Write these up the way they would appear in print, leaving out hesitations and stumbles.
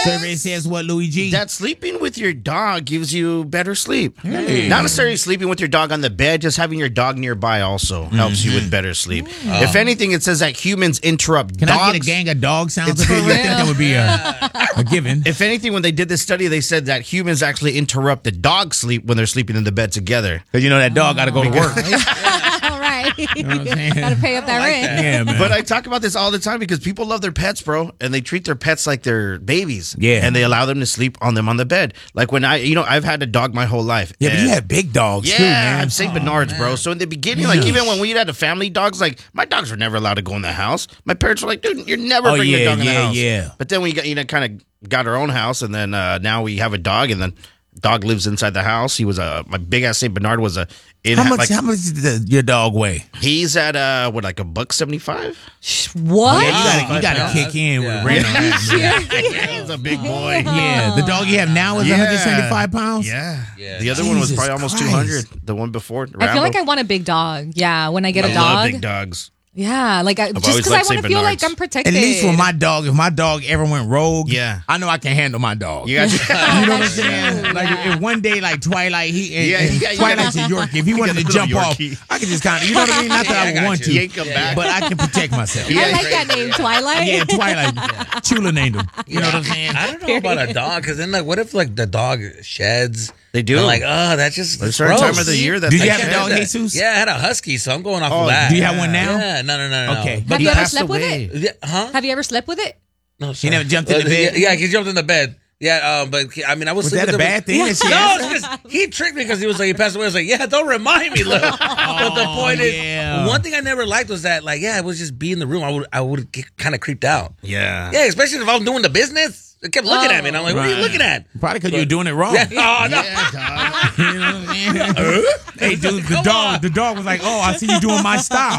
Survey says what, Louis G? That sleeping with your dog gives you better sleep. Hey. Not necessarily sleeping with your dog on the bed, just having your dog nearby also helps you with better sleep. If anything, it says that humans interrupt Can dogs. I get a gang of dog sounds? It's I think real. that would be a given. If anything, when they did this study, they said that humans actually interrupt the dog sleep when they're sleeping in the bed together. Because you know that dog got to go to work. All right. You know what I'm saying? Gotta pay up that rent. Yeah, man. But I talk about this all the time because people love their pets, bro, and they treat their pets like they're babies. Yeah. And they allow them to sleep on them on the bed. Like when I've had a dog my whole life. Yeah, but and- you have big dogs Yeah, too, I man. have St. Bernards, bro. So in the beginning, like even when we had a family dogs, like my dogs were never allowed to go in the house. My parents were like, dude, you're never Oh, bringing a yeah, dog in the yeah, house. yeah. But then we got, kind of got our own house, and then now we have a dog, and then dog lives inside the house. He was my big ass St. Bernard was How much does your dog weigh? He's at like $175. What? Yeah, you gotta kick in with a random He's a big boy. Yeah, the dog you have now is Yeah. 175 pounds. Yeah. Yeah. The other one was Jesus probably almost Christ. 200. The one before. I feel like I want a big dog. Yeah, when I get a I dog. love big dogs. Yeah, like just always because I liked want to St. feel like Bernards. I'm protected. At least with my dog, if my dog ever went rogue, Yeah. I know I can handle my dog. You got You know what I'm That's saying? true, Like yeah. if one day, like Twilight, Yeah, you got- Twilight's a Yorkie. If he wanted to got a jump little off, Yorkie. I could just kind of, you know what I mean? Not that Yeah, I I would got want you. to, Yank him back. but I can protect myself. I like that name, Twilight. Yeah, Twilight. Chula named him. You know what I'm saying? I don't know about a dog, because then like, what if like the dog sheds? They do. And, like, that's just There's a certain gross. time of the year that Do they you have a shed dog, that. Jesus? Yeah, I had a husky, so I'm going off Oh, of that. do you have one now? Yeah, no. Okay. Have But you he ever passed slept away. with it? Yeah, huh? Have you ever slept with it? No, He sorry. never jumped in the bed? Yeah, he jumped in the bed. Yeah, but I mean, I was. Was that a bad thing? that she No, asked? it's just he tricked me because he was like he passed away. I was like, yeah, don't remind me, Lil. But the point yeah. is, one thing I never liked was that, like, yeah, it was just be in the room. I would get kind of creeped out. Yeah. Yeah, especially if I was doing the business. It kept looking at me, and I'm like, what are you Right. looking at? Probably because you're doing it wrong. Yeah. Oh no. Yeah, dog. You know what I'm saying? Hey, dude, Come on. the dog was like, "Oh, I see you doing my style."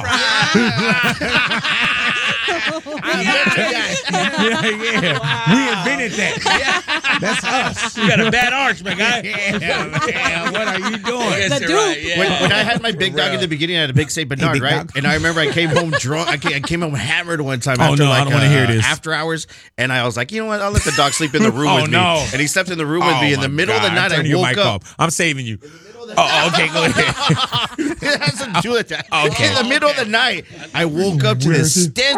yeah. We invented that. That's us. You got a bad arch, my guy. Yeah, what are you doing? I guess The you're right, Duke. yeah. When I had my big dog in the beginning, I had a big St. Bernard, big right? dog. And I remember I came home drunk. I came home hammered one time Oh, after no, I like don't wanna hear this. after hours. And I was like, you know what? I'll let the dog sleep in the room Oh, with no. me. And he slept in the room with me. In the middle of the night, I Turn your woke mic up. off. I'm saving you. Oh, okay, go ahead. It has to do with that. Okay. In the middle of the night, I woke up to Where this is it? stench